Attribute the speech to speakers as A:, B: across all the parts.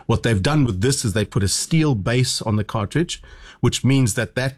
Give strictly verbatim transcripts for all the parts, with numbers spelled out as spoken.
A: What they've done with this is they put a steel base on the cartridge, which means that that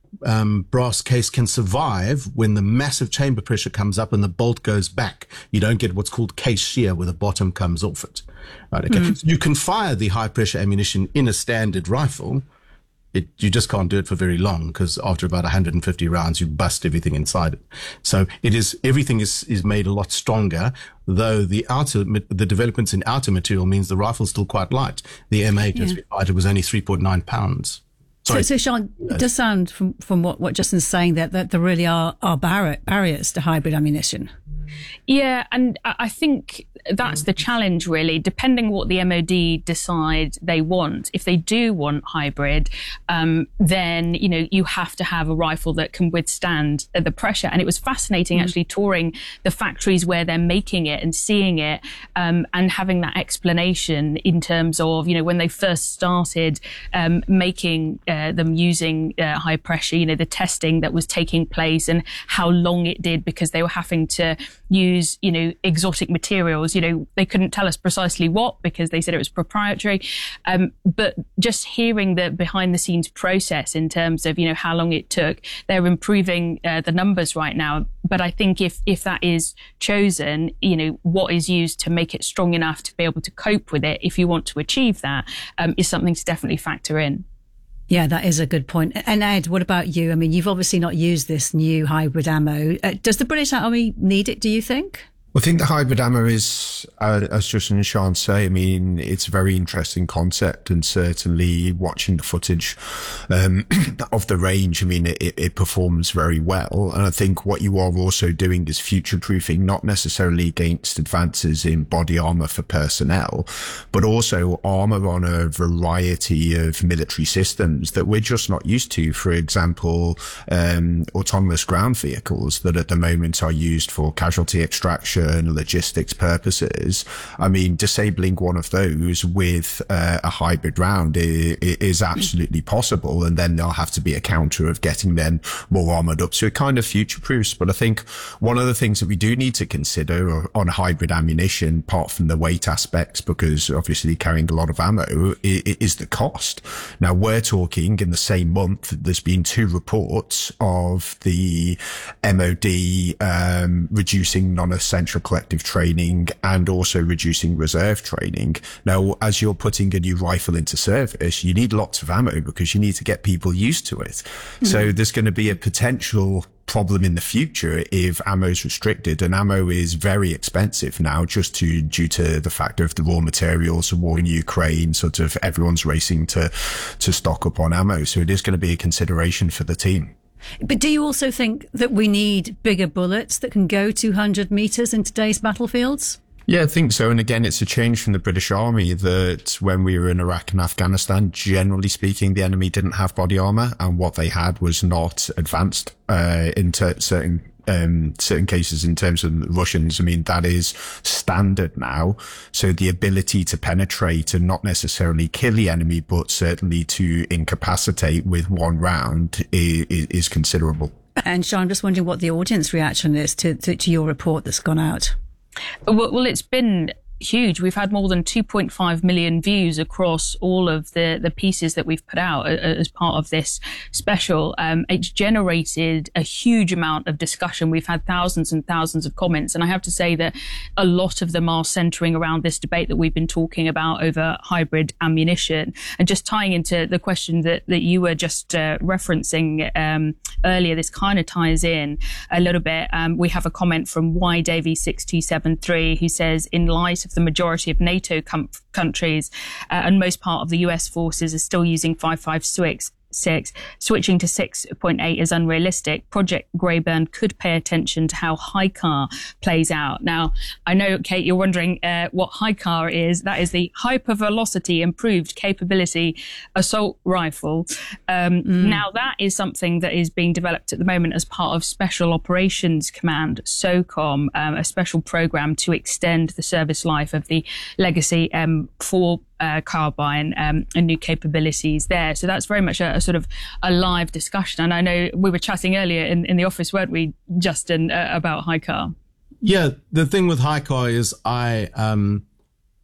A: um, brass case can survive when the massive chamber pressure comes up and the bolt goes back. You don't get what's called case shear, where the bottom comes off it. Right, okay. Mm. You can fire the high pressure ammunition in a standard rifle. It, you just can't do it for very long, because after about one hundred fifty rounds, you bust everything inside it. So it is, everything is, is made a lot stronger, though the outer, the developments in outer material means the rifle's still quite light. The M eight, yeah. It was only three point nine pounds.
B: So, so Sean, it does sound from, from what, what Justin's saying that, that there really are, are bar- barriers to hybrid ammunition.
C: Yeah, and I think that's the challenge, really. Depending what the M O D decide they want, if they do want hybrid, um, then, you know, you have to have a rifle that can withstand the pressure. And it was fascinating, mm. actually, touring the factories where they're making it and seeing it, um, and having that explanation in terms of, you know, when they first started um, making uh, them using uh, high pressure, you know, the testing that was taking place and how long it did, because they were having to use, you know, exotic materials. You know, they couldn't tell us precisely what, because they said it was proprietary. Um, but just hearing the behind the scenes process in terms of, you know, how long it took, they're improving uh, the numbers right now. But I think if, if that is chosen, you know, what is used to make it strong enough to be able to cope with it, if you want to achieve that, um, is something to definitely factor in.
B: Yeah, that is a good point. And Ed, what about you? I mean, you've obviously not used this new hybrid ammo. Uh, does the British Army need it, do you think?
D: I think the hybrid ammo is, uh, as Justin and Sean say, I mean, it's a very interesting concept, and certainly watching the footage um, of the range, I mean, it, it performs very well. And I think what you are also doing is future-proofing, not necessarily against advances in body armor for personnel, but also armor on a variety of military systems that we're just not used to. For example, um, autonomous ground vehicles that at the moment are used for casualty extraction and logistics purposes. I mean, disabling one of those with uh, a hybrid round is, is absolutely possible, and then there'll have to be a counter of getting them more armored up. So it kind of future-proofs. But I think one of the things that we do need to consider on hybrid ammunition, apart from the weight aspects, because obviously carrying a lot of ammo, is the cost. Now, we're talking in the same month, there's been two reports of the M O D um, reducing non-essential collective training and also reducing reserve training. Now, as you're putting a new rifle into service, you need lots of ammo because you need to get people used to it. Mm-hmm. So there's going to be a potential problem in the future if ammo is restricted, and ammo is very expensive now, just to due to the fact of the raw materials, the war in Ukraine, sort of everyone's racing to to stock up on ammo. So it is going to be a consideration for the team.
B: But do you also think that we need bigger bullets that can go two hundred metres in today's battlefields?
D: Yeah, I think so. And again, it's a change from the British Army that when we were in Iraq and Afghanistan, generally speaking, the enemy didn't have body armour, and what they had was not advanced uh, into certain Um, certain cases. In terms of the Russians, I mean, that is standard now. So the ability to penetrate and not necessarily kill the enemy, but certainly to incapacitate with one round is, is considerable.
B: And Sean, I'm just wondering what the audience reaction is to, to, to your report that's gone out.
C: Well, well, it's been huge. We've had more than two point five million views across all of the, the pieces that we've put out as part of this special. Um, it's generated a huge amount of discussion. We've had thousands and thousands of comments. And I have to say that a lot of them are centering around this debate that we've been talking about over hybrid ammunition. And just tying into the question that, that you were just uh, referencing um, earlier, this kind of ties in a little bit. Um, we have a comment from Y Davy six two seven three who says, in light of the majority of NATO com- countries uh, and most part of the U S forces are still using five five six, six, switching to six point eight is unrealistic. Project Greyburn could pay attention to how HICAR plays out. Now, I know, Kate, you're wondering uh, what HICAR is. That is the Hypervelocity Improved Capability Assault Rifle. Um, mm. Now, that is something that is being developed at the moment as part of Special Operations Command, SOCOM, um, a special program to extend the service life of the legacy M four Uh, carbine um, and new capabilities there. So that's very much a, a sort of a live discussion. And I know we were chatting earlier in, in the office, weren't we, Justin, uh, about HICAR?
A: Yeah, the thing with HICAR is I um,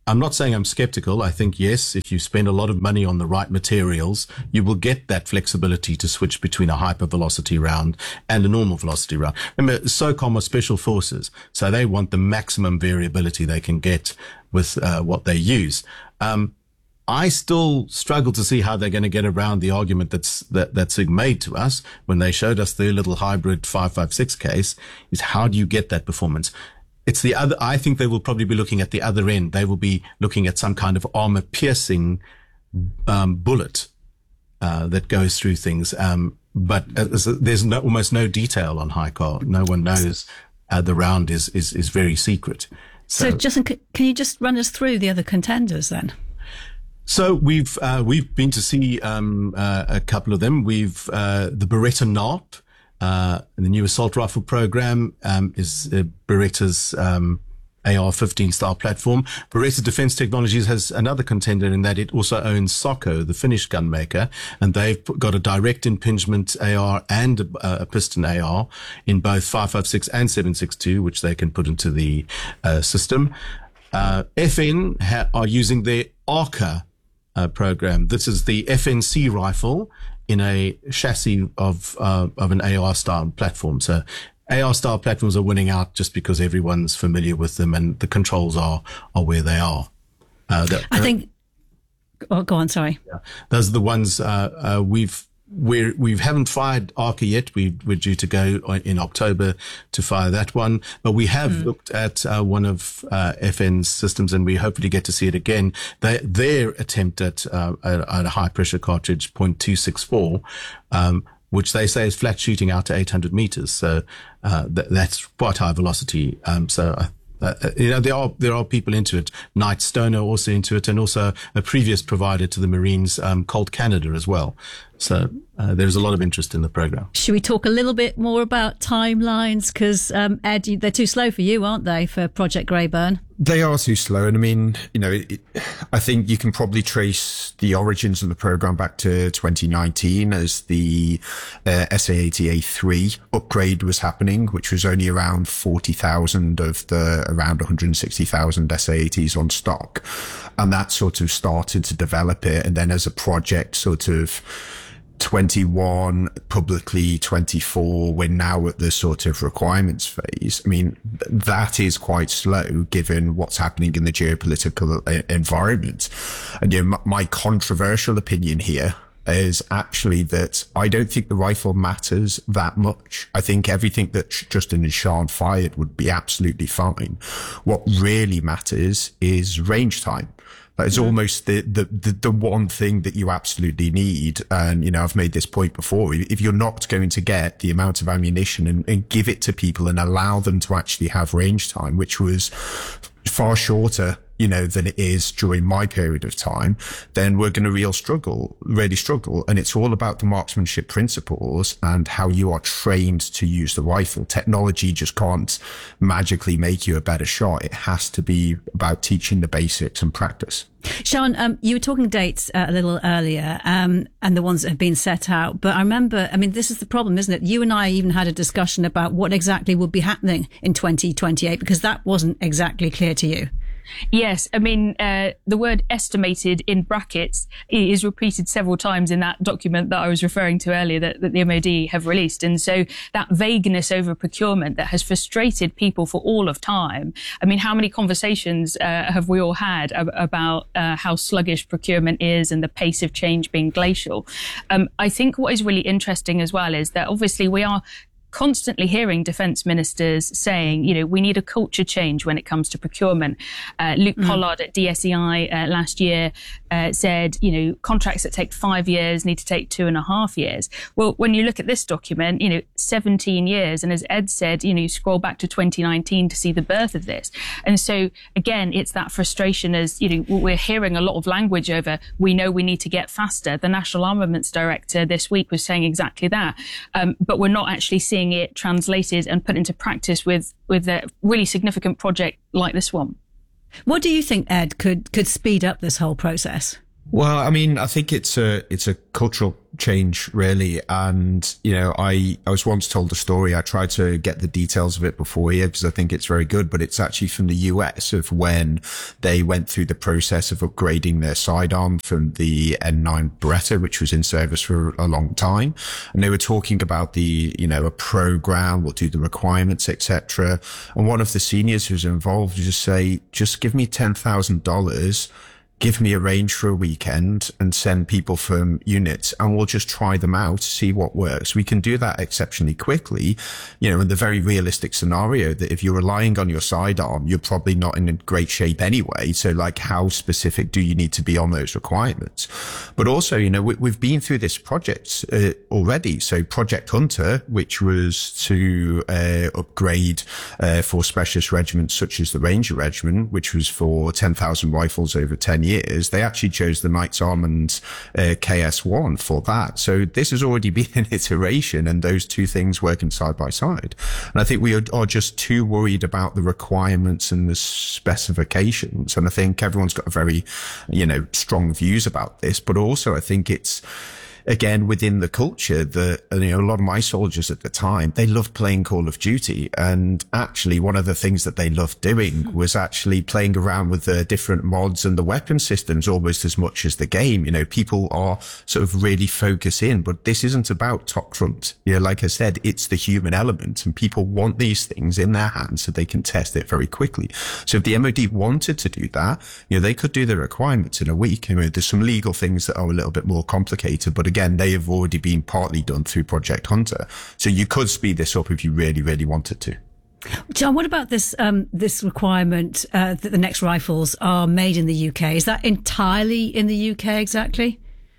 A: I'm not saying I'm skeptical. I think, yes, if you spend a lot of money on the right materials, you will get that flexibility to switch between a hypervelocity round and a normal velocity round. Remember, SOCOM are special forces, so they want the maximum variability they can get with uh, what they use. Um, I still struggle to see how they're going to get around the argument that's that, that SIG made to us when they showed us their little hybrid five five six case, is how do you get that performance? It's the other, I think they will probably be looking at the other end. They will be looking at some kind of armor piercing, um, bullet, uh, that goes through things. Um, but uh, there's no, almost no detail on HICAR. No one knows, uh, the round is, is, is very secret.
B: So, so Justin, can you just run us through the other contenders then?
A: So we've, uh, we've been to see, um, uh, a couple of them. We've, uh, the Beretta N A P. Uh, the new assault rifle program, um, is uh, Beretta's, um, A R fifteen style platform. Beretta Defense Technologies has another contender in that it also owns Socco, the Finnish gun maker, and they've got a direct impingement A R and a, a piston A R in both five five six and seven six two, which they can put into the, uh, system. Uh, F N ha- are using their ARCA, uh, program. This is the F N C rifle in a chassis of uh, of an A R style platform. So A R style platforms are winning out just because everyone's familiar with them and the controls are are where they are. Uh, that,
B: I think. Oh, go on. Sorry.
A: Yeah, those are the ones uh, uh, we've we we haven't fired ARCA yet. We we're due to go in October to fire that one, but we have mm. looked at uh, one of uh, F N's systems, and we hopefully get to see it again. They, their attempt at uh, a, a high pressure cartridge point two six four, um, which they say is flat shooting out to eight hundred meters. So uh, th- that's quite high velocity. Um, so. I, Uh, you know, there are, there are people into it. Knight Stone are also into it, and also a previous provider to the Marines, um, Colt Canada as well. So, uh, there's a lot of interest in the program.
B: Should we talk a little bit more about timelines? Because, um, Ed, you, they're too slow for you, aren't they, for Project Greyburn?
D: They are too slow. And I mean, you know, it, I think you can probably trace the origins of the program back to twenty nineteen as the uh, S A eighty A three upgrade was happening, which was only around forty thousand of the around one hundred sixty thousand S A eighties on stock. And that sort of started to develop it. And then as a project sort of twenty-one, publicly twenty-four, we're now at the sort of requirements phase. I mean, that is quite slow given what's happening in the geopolitical environment. And you know, my controversial opinion here is actually that I don't think the rifle matters that much. I think everything that Justin and Sean fired would be absolutely fine. What really matters is range time. That is almost the, the, the, the one thing that you absolutely need. And, you know, I've made this point before. If you're not going to get the amount of ammunition and, and give it to people and allow them to actually have range time, which was far shorter, you know, than it is during my period of time, then we're going to real struggle, really struggle. And it's all about the marksmanship principles and how you are trained to use the rifle. Technology just can't magically make you a better shot. It has to be about teaching the basics and practice.
B: Sean, um, you were talking dates uh, a little earlier, um, and the ones that have been set out. But I remember, I mean, this is the problem, isn't it? You and I even had a discussion about what exactly would be happening in twenty twenty-eight, because that wasn't exactly clear to you.
C: Yes, I mean, uh, the word estimated in brackets is repeated several times in that document that I was referring to earlier that, that the M O D have released. And so that vagueness over procurement that has frustrated people for all of time. I mean, how many conversations uh, have we all had ab- about uh, how sluggish procurement is and the pace of change being glacial? Um, I think what is really interesting as well is that obviously we are constantly hearing defence ministers saying, you know, we need a culture change when it comes to procurement. Uh, Luke mm. Pollard at D S E I uh, last year uh, said, you know, contracts that take five years need to take two and a half years. Well, when you look at this document, you know, seventeen years. And as Ed said, you know, you scroll back to twenty nineteen to see the birth of this. And so, again, it's that frustration as, you know, we're hearing a lot of language over, we know we need to get faster. The National Armaments Director this week was saying exactly that. Um, but we're not actually seeing it translated and put into practice with with a really significant project like this one.
B: What do you think, Ed, could could speed up this whole process?
D: Well, I mean, I think it's a it's a cultural change, really. And, you know, I, I was once told a story. I tried to get the details of it before here because I think it's very good, but it's actually from the U S of when they went through the process of upgrading their sidearm from the N nine Beretta, which was in service for a long time. And they were talking about the, you know, a program, we'll do the requirements, et cetera. And one of the seniors who was involved would just say, just give me ten thousand dollars. Give me a range for a weekend and send people from units and we'll just try them out, see what works. We can do that exceptionally quickly, you know, in the very realistic scenario that if you're relying on your sidearm, you're probably not in great shape anyway. So like, how specific do you need to be on those requirements? But also, you know, we, we've been through this project uh, already. So Project Hunter, which was to uh, upgrade uh, for specialist regiments such as the Ranger Regiment, which was for ten thousand rifles over ten years, they actually chose the Knights Armand uh, K S one for that. So this has already been an iteration and those two things working side by side. And I think we are, are just too worried about the requirements and the specifications. And I think everyone's got a very, you know, strong views about this, but also I think it's, again, within the culture that, you know, a lot of my soldiers at the time, they loved playing Call of Duty. And actually one of the things that they loved doing was actually playing around with the different mods and the weapon systems almost as much as the game. You know, people are sort of really focused in, but this isn't about top trumps. You know, like I said, it's the human element and people want these things in their hands so they can test it very quickly. So if the M O D wanted to do that, you know, they could do the requirements in a week. You know, there's some legal things that are a little bit more complicated, but again, they have already been partly done through Project Hunter. So you could speed this up if you really, really wanted to.
B: John, what about this um, this requirement uh, that the next rifles are made in the U K? Is that entirely in the U K exactly?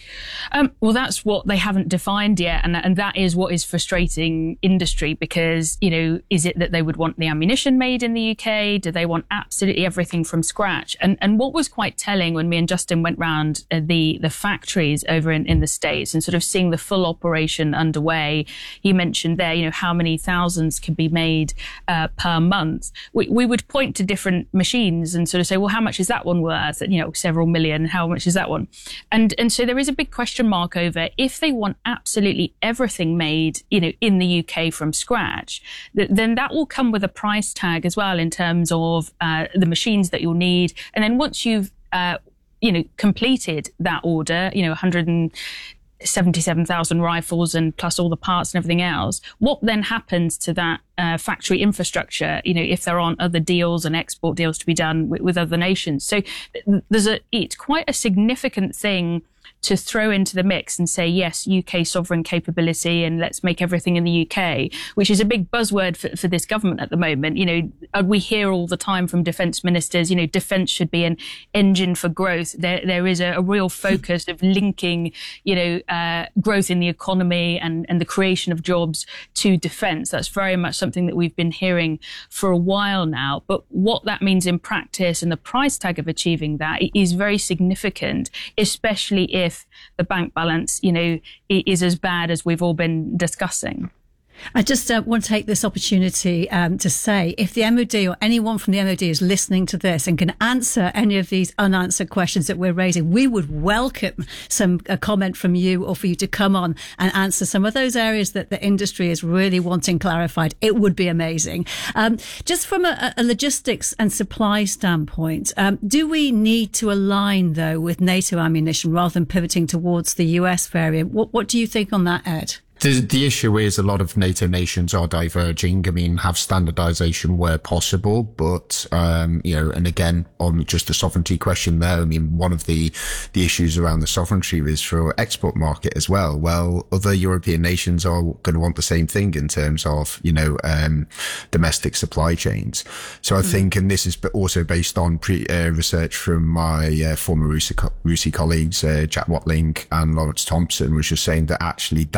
C: Um, well, that's what they haven't defined yet. And, and that is what is frustrating industry because, you know, is it that they would want the ammunition made in the U K? Do they want absolutely everything from scratch? And and what was quite telling when me and Justin went round uh, the, the factories over in, in the States and sort of seeing the full operation underway, he mentioned there, you know, how many thousands can be made uh, per month. We, we would point to different machines and sort of say, well, how much is that one worth? And, you know, several million. How much is that one? And, and so there is a big question mark over if they want absolutely everything made, you know, in the U K from scratch, th- then that will come with a price tag as well in terms of uh, the machines that you'll need. And then once you've, uh, you know, completed that order, you know, one hundred seventy-seven thousand rifles and plus all the parts and everything else, what then happens to that uh, factory infrastructure, you know, if there aren't other deals and export deals to be done with, with other nations? So th- there's a, it's quite a significant thing to throw into the mix and say, yes, U K sovereign capability and let's make everything in the U K, which is a big buzzword for, for this government at the moment. You know, we hear all the time from defence ministers, you know, defence should be an engine for growth. There, there is a, a real focus of linking, you know, uh, growth in the economy and, and the creation of jobs to defence. That's very much something that we've been hearing for a while now. But what that means in practice and the price tag of achieving that is very significant, especially if if the bank balance, you know, is as bad as we've all been discussing.
B: I just uh, want to take this opportunity um, to say, if the M O D or anyone from the M O D is listening to this and can answer any of these unanswered questions that we're raising, we would welcome some a comment from you or for you to come on and answer some of those areas that the industry is really wanting clarified. It would be amazing. Um, just from a, a logistics and supply standpoint, um, do we need to align, though, with NATO ammunition rather than pivoting towards the U S variant? What, what do you think on that, Ed?
D: The, the issue is a lot of NATO nations are diverging. I mean, have standardization where possible, but, um, you know, and again, on just the sovereignty question there, I mean, one of the, the issues around the sovereignty is for export market as well. Well, other European nations are going to want the same thing in terms of, you know, um, domestic supply chains. So I mm. think, and this is also based on pre, uh, research from my uh, former RUSI, co- RUSI colleagues, uh, Jack Watling and Lawrence Thompson, which is saying that actually that's not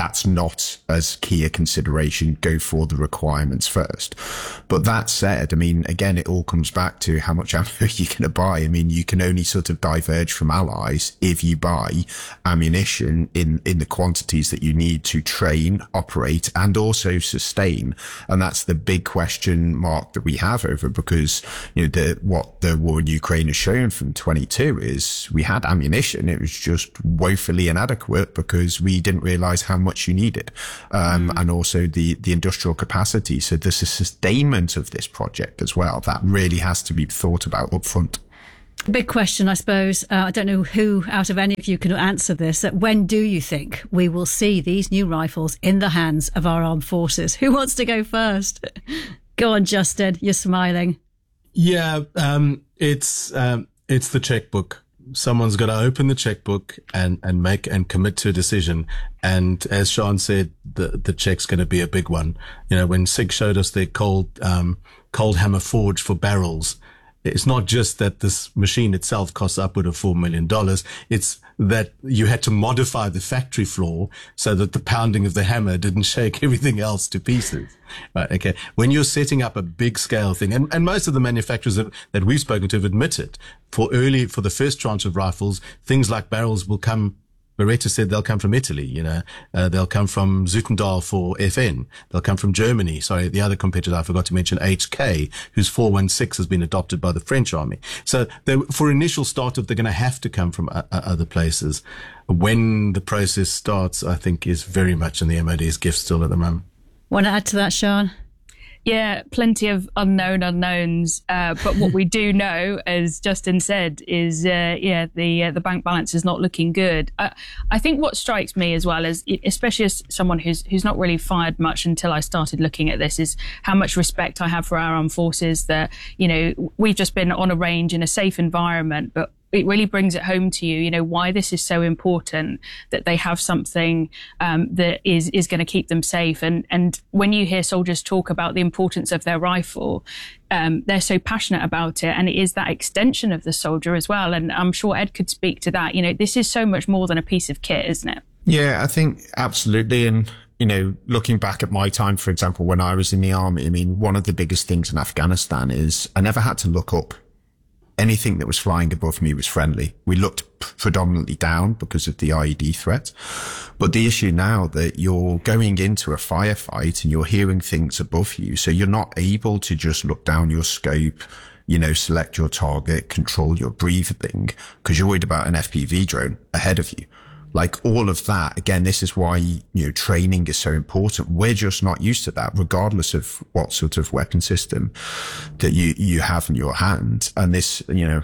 D: not as key a consideration, go for the requirements first. But that said, I mean, again, it all comes back to how much ammo you're going to buy. I mean, you can only sort of diverge from allies if you buy ammunition in, in the quantities that you need to train, operate, and also sustain. And that's the big question mark that we have over, because, you know, the, what the war in Ukraine has shown from twenty-two is we had ammunition. It was just woefully inadequate because we didn't realize how much you needed. Um, mm. and also the, the industrial capacity. So there's a sustainment of this project as well that really has to be thought about up front.
B: Big question, I suppose. Uh, I don't know who out of any of you can answer this. That when do you think we will see these new rifles in the hands of our armed forces? Who wants to go first? Go on, Justin. You're smiling.
A: Yeah, um, it's um, it's the checkbook. Someone's got to open the checkbook and, and make and commit to a decision. And as Sean said, the, the check's going to be a big one. You know, when SIG showed us their cold, um, cold hammer forge for barrels, it's not just that this machine itself costs upward of four million dollars. It's that you had to modify the factory floor so that the pounding of the hammer didn't shake everything else to pieces. Right. Okay. When you're setting up a big scale thing, and, and most of the manufacturers that, that we've spoken to have admitted, for early, for the first tranche of rifles, things like barrels will come. Beretta said they'll come from Italy, you know, uh, they'll come from Zutendal for F N. They'll come from Germany. Sorry, the other competitor I forgot to mention, H K, whose four one six has been adopted by the French army. So they, for initial startup, they're going to have to come from uh, other places. When the process starts, I think is very much in the M O D's gift still at the moment.
B: Want to add to that, Sean?
C: Yeah, plenty of unknown unknowns. Uh, but what we do know, as Justin said, is uh, yeah, the uh, the bank balance is not looking good. Uh, I think what strikes me as well, is especially as someone who's who's not really fired much until I started looking at this, is how much respect I have for our armed forces. That, you know, we've just been on a range in a safe environment, but it really brings it home to you, you know, why this is so important, that they have something um, that is is going to keep them safe. And and when you hear soldiers talk about the importance of their rifle, um, they're so passionate about it. And it is that extension of the soldier as well. And I'm sure Ed could speak to that. You know, this is so much more than a piece of kit, isn't it?
D: Yeah, I think absolutely. And, you know, looking back at my time, for example, when I was in the army, I mean, one of the biggest things in Afghanistan is I never had to look up. Anything that was flying above me was friendly. We looked p- predominantly down because of the I E D threat. But the issue now that you're going into a firefight and you're hearing things above you, so you're not able to just look down your scope, you know, select your target, control your breathing, because you're worried about an F P V drone ahead of you. Like all of that, again, this is why, you know, training is so important. We're just not used to that, regardless of what sort of weapon system that you, you have in your hand. And this, you know,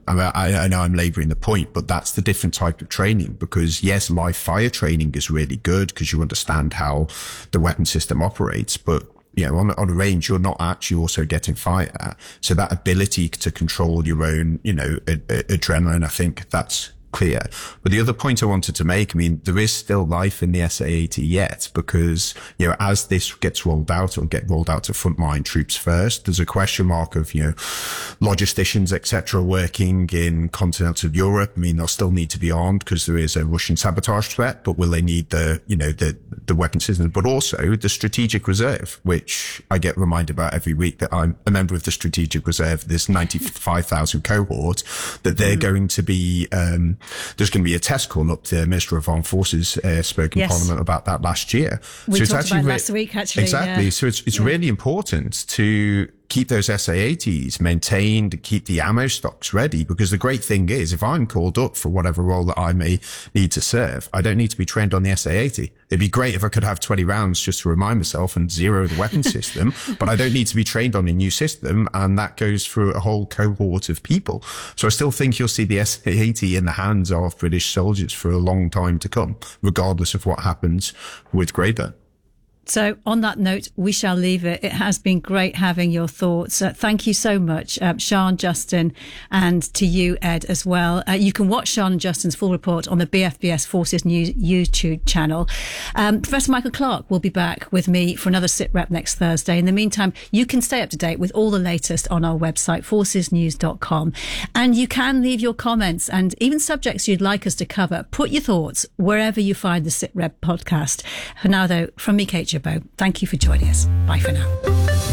D: I, I know I'm laboring the point, but that's the different type of training, because yes, live fire training is really good because you understand how the weapon system operates, but you know, on, on a range, you're not actually also getting fired at. So that ability to control your own, you know, ad- adrenaline, I think that's clear. But the other point I wanted to make, I mean, there is still life in the S A eighty yet, because, you know, as this gets rolled out or get rolled out to frontline troops first, there's a question mark of, you know, logisticians, et cetera, working in continental Europe. I mean, they'll still need to be armed because there is a Russian sabotage threat, but will they need the, you know, the, the weapon systems, but also the strategic reserve, which I get reminded about every week that I'm a member of the strategic reserve, this ninety-five thousand cohort, that they're mm. going to be, um, there's going to be a test call up. The Minister of Armed Forces uh, spoke in yes. Parliament about that last year.
B: We
D: so
B: talked
D: it's actually
B: about
D: re-
B: last week, actually.
D: Exactly.
B: Yeah.
D: So it's it's
B: yeah.
D: really important to keep those S A eighties maintained, keep the ammo stocks ready, because the great thing is, if I'm called up for whatever role that I may need to serve, I don't need to be trained on the S A eighty. It'd be great if I could have twenty rounds just to remind myself and zero the weapon system, but I don't need to be trained on a new system, and that goes through a whole cohort of people. So I still think you'll see the S A eighty in the hands of British soldiers for a long time to come, regardless of what happens with Greyburn.
B: So on that note, we shall leave it. It has been great having your thoughts. Uh, thank you so much, uh, Sian, Justin, and to you, Ed, as well. Uh, you can watch Sian and Justin's full report on the B F B S Forces News YouTube channel. Um, Professor Michael Clark will be back with me for another SITREP next Thursday. In the meantime, you can stay up to date with all the latest on our website, forces news dot com. And you can leave your comments and even subjects you'd like us to cover. Put your thoughts wherever you find the SITREP podcast. For now, though, from me, Kate Jabot, thank you for joining us. Bye for now.